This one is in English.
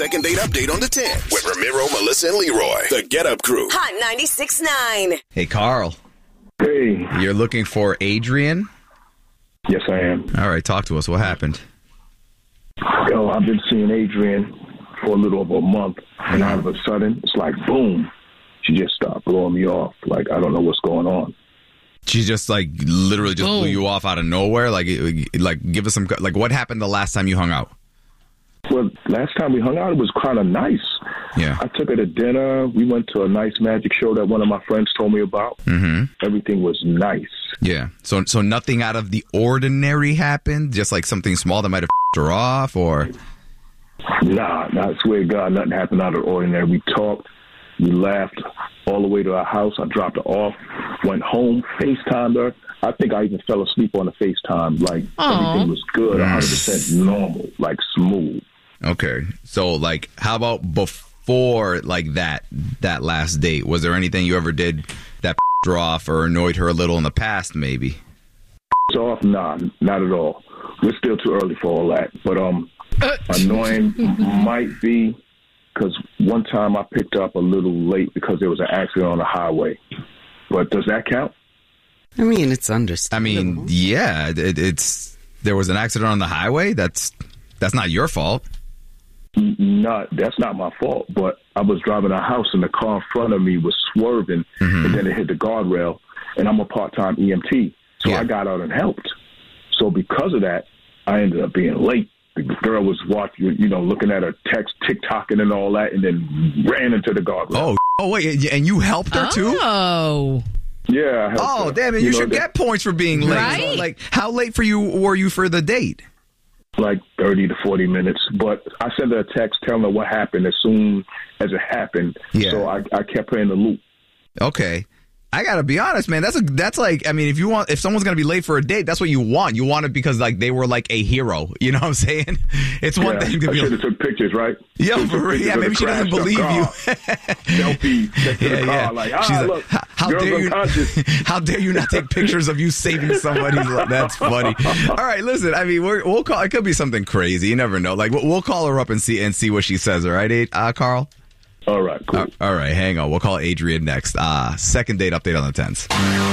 Second date update on the 10th with Ramiro, Melissa, and Leroy. The Get Up Crew. Hot 96.9. Hey, Carl. Hey. You're looking for Adrian? Yes, I am. All right, talk to us. What happened? Yo, I've been seeing Adrian for a little over a month, and all of a sudden, it's like, boom, she just stopped blowing me off. Like, I don't know what's going on. She just, literally just blew you off out of nowhere? Like, give us some, what happened the last time you hung out? Well, last time we hung out, it was kind of nice. Yeah. I took her to dinner. We went to a nice magic show that one of my friends told me about. Mm-hmm. Everything was nice. Yeah. So nothing out of the ordinary happened? Just like something small that might have her off, or? Nah, I swear to God, nothing happened out of the ordinary. We talked. We laughed all the way to our house. I dropped her off, went home, FaceTimed her. I think I even fell asleep on the FaceTime. Like, everything was good, 100% normal, like smooth. Okay. So, how about before, that last date? Was there anything you ever did that her off or annoyed her a little in the past, maybe? Off? Nah, not at all. We're still too early for all that. But annoying might be because one time I picked up a little late because there was an accident on the highway. But does that count? I mean, it's understandable. Yeah, there was an accident on the highway. That's not your fault. No, that's not my fault. But I was driving a house and the car in front of me was swerving, and then it hit the guardrail. And I'm a part-time EMT, so I got out and helped. So because of that, I ended up being late. The girl was watching, looking at her text, TikToking and all that, and then ran into the guardrail. Oh, wait, and you helped her too? Oh. Yeah. I helped her. Damn it! You should get points for being late. Right? How late were you for the date? 30 to 40 minutes. But I sent her a text telling her what happened as soon as it happened. Yeah. So I kept her in the loop. Okay. I gotta be honest, man. That's like, I mean, if someone's gonna be late for a date, that's what you want. You want it because they were like a hero. You know what I'm saying? It's one thing to be. I should have took pictures, right? Yeah, maybe she doesn't believe you. Selfie next to the car, like, look, how dare you not take pictures of you saving somebody? That's funny. All right, listen. I mean, we'll call. It could be something crazy. You never know. We'll call her up and see what she says. All right, Carl. All right, cool. All right, hang on. We'll call Adrian next. Second date update on the 10s.